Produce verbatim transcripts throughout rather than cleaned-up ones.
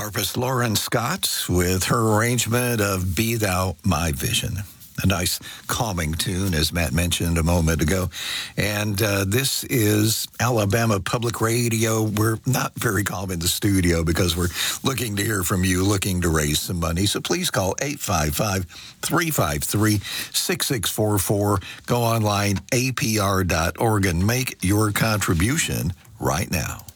harpist Lauren Scott with her arrangement of Be Thou My Vision. A nice calming tune, as Matt mentioned a moment ago. And uh, this is Alabama Public Radio. We're not very calm in the studio because we're looking to hear from you, looking to raise some money. So please call eight five five, three five three, six six four four. Go online, A P R dot org, and make your contribution right now.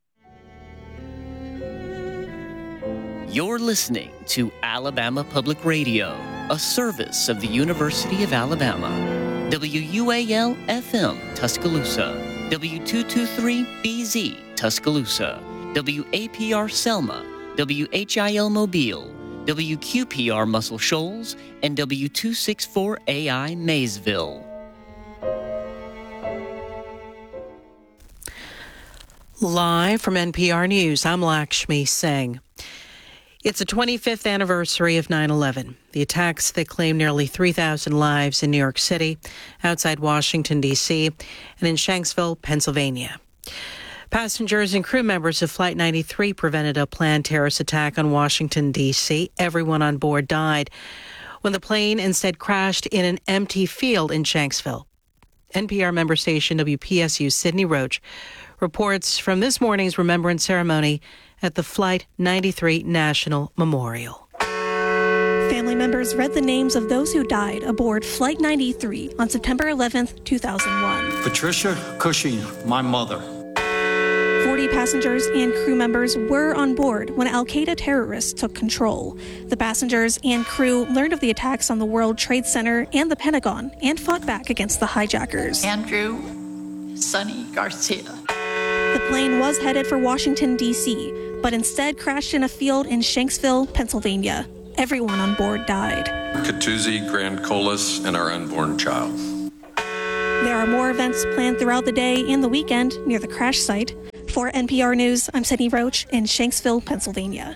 You're listening to Alabama Public Radio, a service of the University of Alabama. W U A L F M, Tuscaloosa. W two twenty-three B Z, Tuscaloosa. W A P R Selma. W H I L Mobile. W Q P R Muscle Shoals. And W two sixty-four A I Maysville. Live from N P R News, I'm Lakshmi Singh. It's the twenty-fifth anniversary of nine eleven, the attacks that claimed nearly three thousand lives in New York City, outside Washington, D C, and in Shanksville, Pennsylvania. Passengers and crew members of Flight ninety-three prevented a planned terrorist attack on Washington, D C. Everyone on board died when the plane instead crashed in an empty field in Shanksville. N P R member station W P S U Sydney Roach reports from this morning's remembrance ceremony at the Flight ninety-three National Memorial. Family members read the names of those who died aboard Flight ninety-three on September eleventh, two thousand one. Patricia Cushing, my mother. forty passengers and crew members were on board when Al-Qaeda terrorists took control. The passengers and crew learned of the attacks on the World Trade Center and the Pentagon and fought back against the hijackers. Andrew Sonny Garcia. The plane was headed for Washington, D C, but instead crashed in a field in Shanksville, Pennsylvania. Everyone on board died. Katuzi, Grand Colas, and our unborn child. There are more events planned throughout the day and the weekend near the crash site. For N P R News, I'm Sydney Roach in Shanksville, Pennsylvania.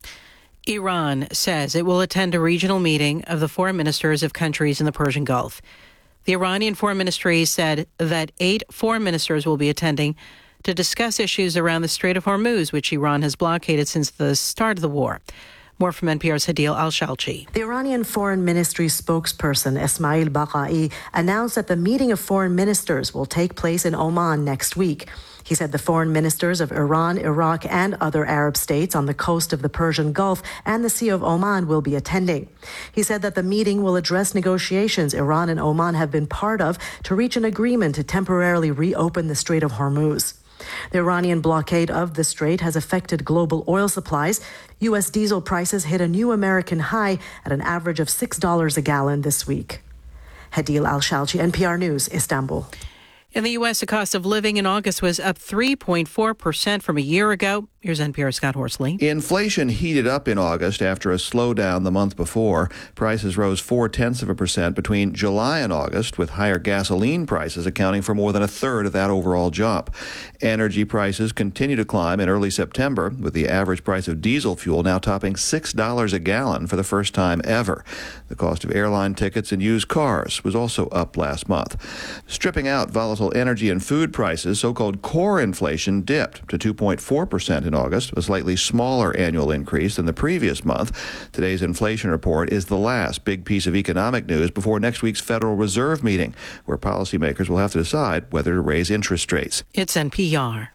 Iran says it will attend a regional meeting of the foreign ministers of countries in the Persian Gulf. The Iranian Foreign Ministry said that eight foreign ministers will be attending to discuss issues around the Strait of Hormuz, which Iran has blockaded since the start of the war. More from N P R's Hadil Al-Shalchi. The Iranian Foreign Ministry spokesperson Esmail Baqai announced that the meeting of foreign ministers will take place in Oman next week. He said the foreign ministers of Iran, Iraq, and other Arab states on the coast of the Persian Gulf and the Sea of Oman will be attending. He said that the meeting will address negotiations Iran and Oman have been part of to reach an agreement to temporarily reopen the Strait of Hormuz. The Iranian blockade of the strait has affected global oil supplies. U S diesel prices hit a new American high at an average of six dollars a gallon this week. Hadil Al-Shalchi, N P R News, Istanbul. In the U S, the cost of living in August was up three point four percent from a year ago. Here's N P R's Scott Horsley. Inflation heated up in August after a slowdown the month before. Prices rose four-tenths of a percent between July and August, with higher gasoline prices accounting for more than a third of that overall jump. Energy prices continue to climb in early September, with the average price of diesel fuel now topping six dollars a gallon for the first time ever. The cost of airline tickets and used cars was also up last month. Stripping out volatile energy and food prices, so-called core inflation dipped to two point four percent in August, a slightly smaller annual increase than the previous month. Today's inflation report is the last big piece of economic news before next week's Federal Reserve meeting, where policymakers will have to decide whether to raise interest rates. It's N P R.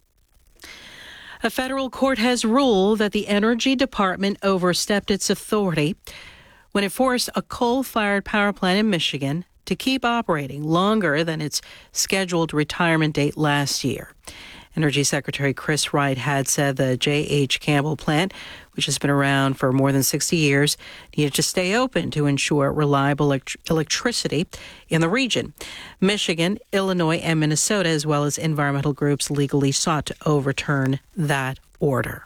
A federal court has ruled that the Energy Department overstepped its authority when it forced a coal-fired power plant in Michigan to keep operating longer than its scheduled retirement date last year. Energy Secretary Chris Wright had said the J H. Campbell plant, which has been around for more than sixty years, needed to stay open to ensure reliable elect- electricity in the region. Michigan, Illinois, and Minnesota, as well as environmental groups, legally sought to overturn that order.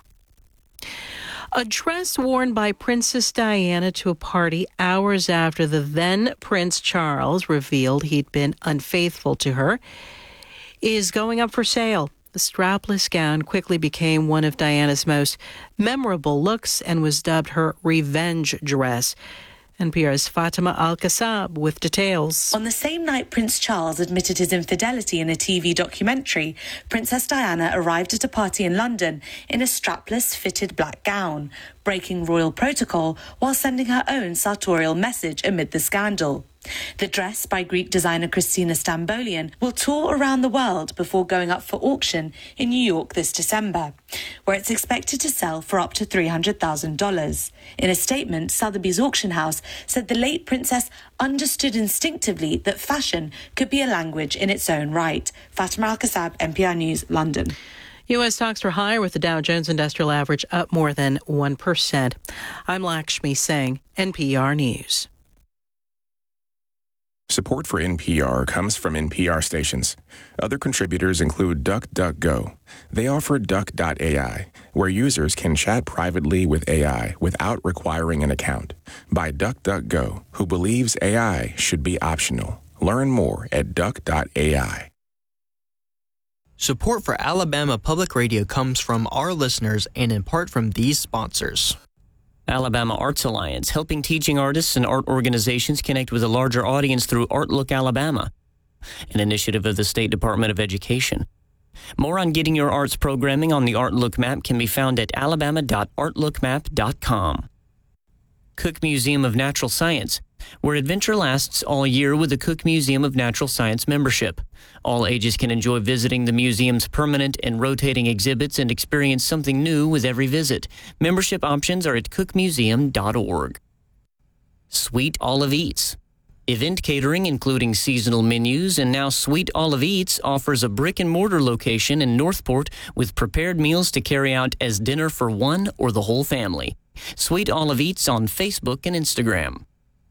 A dress worn by Princess Diana to a party hours after the then Prince Charles revealed he'd been unfaithful to her is going up for sale. The strapless gown quickly became one of Diana's most memorable looks and was dubbed her revenge dress. N P R's Fatima Al-Kassab with details. On the same night Prince Charles admitted his infidelity in a T V documentary, Princess Diana arrived at a party in London in a strapless, fitted black gown, breaking royal protocol while sending her own sartorial message amid the scandal. The dress, by Greek designer Christina Stambolian, will tour around the world before going up for auction in New York this December, where it's expected to sell for up to three hundred thousand dollars. In a statement, Sotheby's auction house said the late princess understood instinctively that fashion could be a language in its own right. Fatima Al-Kassab, N P R News, London. U S stocks were higher with the Dow Jones Industrial Average up more than one percent. I'm Lakshmi Singh, N P R News. Support for N P R comes from N P R stations. Other contributors include DuckDuckGo. They offer Duck dot A I, where users can chat privately with A I without requiring an account. By DuckDuckGo, who believes A I should be optional. Learn more at Duck dot A I. Support for Alabama Public Radio comes from our listeners and in part from these sponsors. Alabama Arts Alliance, helping teaching artists and art organizations connect with a larger audience through ArtLook Alabama, an initiative of the State Department of Education. More on getting your arts programming on the ArtLook map can be found at alabama dot art look map dot com. Cook Museum of Natural Science, where adventure lasts all year with the Cook Museum of Natural Science membership. All ages can enjoy visiting the museum's permanent and rotating exhibits and experience something new with every visit. Membership options are at cook museum dot org. Sweet Olive Eats, event catering including seasonal menus, and now Sweet Olive Eats offers a brick-and-mortar location in Northport with prepared meals to carry out as dinner for one or the whole family. Sweet Olive Eats on Facebook and Instagram.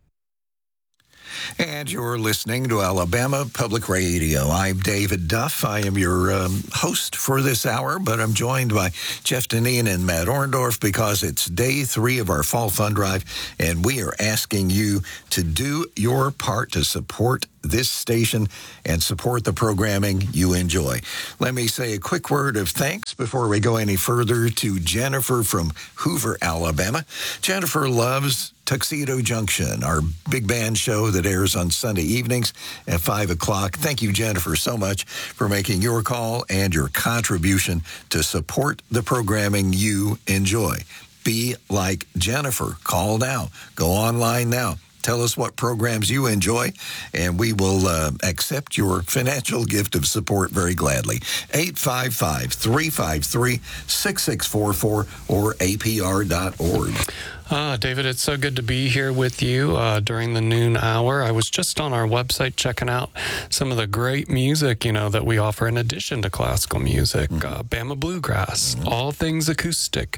And you're listening to Alabama Public Radio. I'm David Duff. I am your um, host for this hour, but I'm joined by Jeff Deneen and Matt Orndorff because it's day three of our Fall Fund Drive, and we are asking you to do your part to support this station and support the programming you enjoy. Let me say a quick word of thanks before we go any further to Jennifer from Hoover, Alabama. Jennifer loves Tuxedo Junction, our big band show that airs on Sunday evenings at five o'clock. Thank you, Jennifer, so much for making your call and your contribution to support the programming you enjoy. Be like Jennifer. Call now. Go online now. Tell us what programs you enjoy, and we will uh, accept your financial gift of support very gladly. eight five five, three five three, six six four four or A P R dot org. Ah, David, it's so good to be here with you uh, during the noon hour. I was just on our website checking out some of the great music, you know, that we offer in addition to classical music. Mm-hmm. Uh, Bama Bluegrass, mm-hmm. all things acoustic.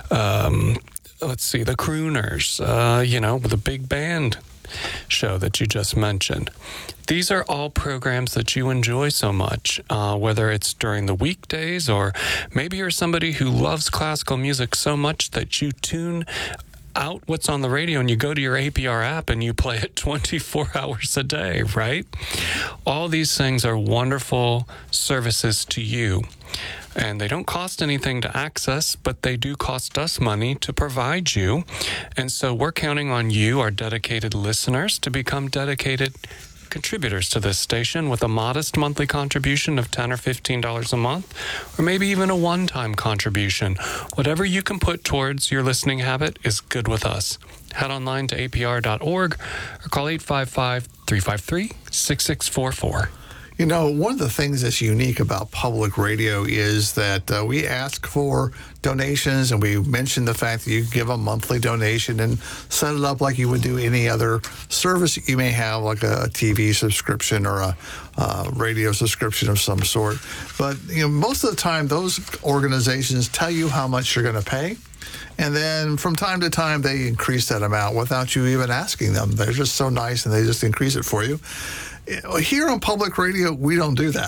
Um, let's see, the Crooners, uh, you know, the big band show that you just mentioned. These are all programs that you enjoy so much, uh, whether it's during the weekdays or maybe you're somebody who loves classical music so much that you tune out what's on the radio and you go to your A P R app and you play it twenty-four hours a day, right? All these things are wonderful services to you. And they don't cost anything to access, but they do cost us money to provide you. And so we're counting on you, our dedicated listeners, to become dedicated contributors to this station with a modest monthly contribution of ten dollars or fifteen dollars a month, or maybe even a one-time contribution. Whatever you can put towards your listening habit is good with us. Head online to A P R dot org or call eight five five, three five three, six six four four. You know, one of the things that's unique about public radio is that uh, we ask for donations, and we mention the fact that you give a monthly donation and set it up like you would do any other service you may have, like a T V subscription or a uh, radio subscription of some sort. But, you know, most of the time, those organizations tell you how much you're going to pay. And then from time to time, they increase that amount without you even asking them. They're just so nice, and they just increase it for you. Here on public radio, we don't do that.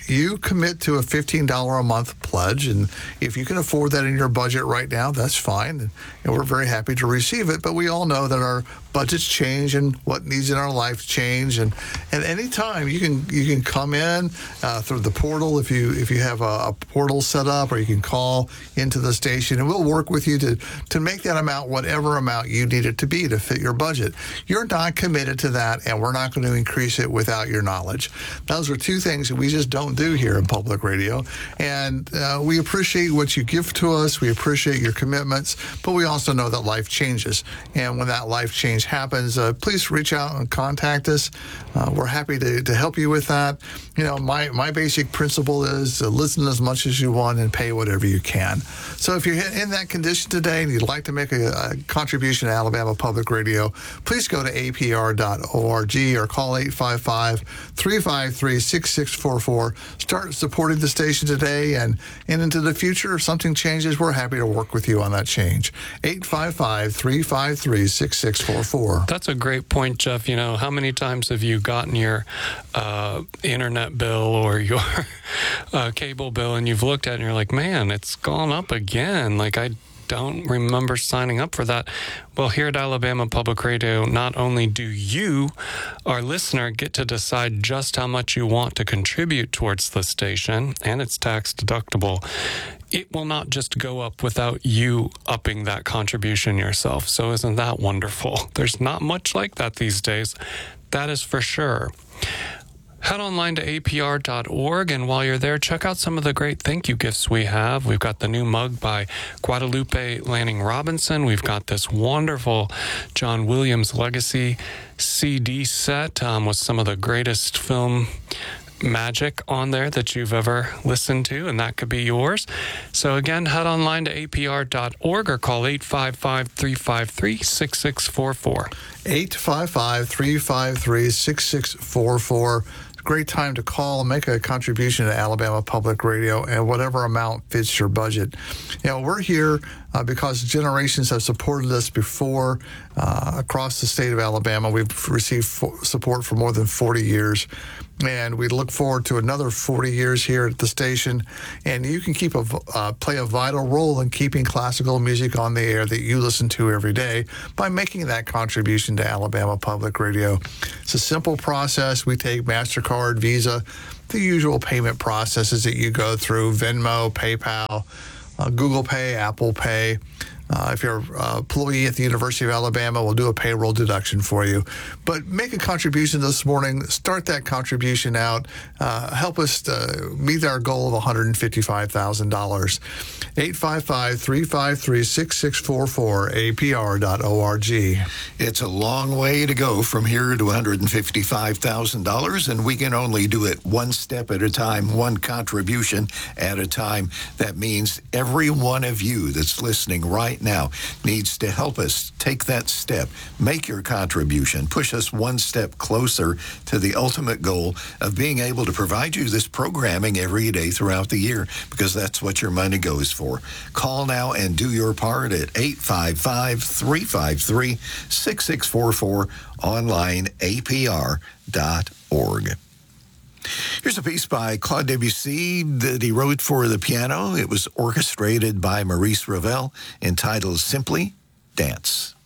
you commit to a fifteen dollars a month pledge, and if you can afford that in your budget right now, that's fine, and we're very happy to receive it. But we all know that our budgets change and what needs in our life change, and at any time you can you can come in uh, through the portal if you if you have a, a portal set up, or you can call into the station, and we'll work with you to to make that amount whatever amount you need it to be to fit your budget. You're not committed to that, and we're not going to increase it without your knowledge. Those are two things that we just don't do here in public radio, and uh, we appreciate what you give to us. We appreciate your commitments, but we also know that life changes, and when that life change happens, uh, please reach out and contact us. Uh, we're happy to, to help you with that. You know, my, my basic principle is uh, listen as much as you want and pay whatever you can. So if you're in that condition today and you'd like to make a, a contribution to Alabama Public Radio, please go to A P R dot org or call eight five five, three five three, six six four four. Start supporting the station today, and, and into the future, if something changes, we're happy to work with you on that change. eight five five, three five three, six six four four. That's a great point, Jeff. You know, how many times have you gotten your uh, internet bill or your uh, cable bill, and you've looked at it and you're like, man, it's gone up again. Like, I don't remember signing up for that. Well, here at Alabama Public Radio, not only do you, our listener, get to decide just how much you want to contribute towards the station, and it's tax deductible, it will not just go up without you upping that contribution yourself. So isn't that wonderful? There's not much like that these days. That is for sure. Head online to A P R dot org, and while you're there, check out some of the great thank you gifts we have. We've got the new mug by Guadalupe Lanning Robinson. We've got this wonderful John Williams Legacy C D set um, with some of the greatest film magic on there that you've ever listened to, and that could be yours. So again, head online to A P R dot org or call eight five five, three five three, six six four four. eight five five, three five three, six six four four. Great time to call and make a contribution to Alabama Public Radio, and whatever amount fits your budget. You know, we're here uh, because generations have supported us before uh, across the state of Alabama. We've received fo- support for more than forty years, and we look forward to another forty years here at the station. And you can keep a uh, play a vital role in keeping classical music on the air that you listen to every day by making that contribution to Alabama Public Radio. It's a simple process. We take MasterCard, Visa, the usual payment processes that you go through: Venmo, PayPal, uh, Google Pay, Apple Pay. Uh, if you're an employee at the University of Alabama, we'll do a payroll deduction for you. But make a contribution this morning. Start that contribution out. Uh, help us uh, meet our goal of one hundred fifty-five thousand dollars. eight five five, three five three, six six four four, A P R dot org. It's a long way to go from here to one hundred fifty-five thousand dollars, and we can only do it one step at a time, one contribution at a time. That means every one of you that's listening right now needs to help us take that step, make your contribution, push us one step closer to the ultimate goal of being able to provide you this programming every day throughout the year, because that's what your money goes for. Call now and do your part at eight five five, three five three, six six four four, online A P R dot org. Here's a piece by Claude Debussy that he wrote for the piano. It was orchestrated by Maurice Ravel, entitled Simply Dance.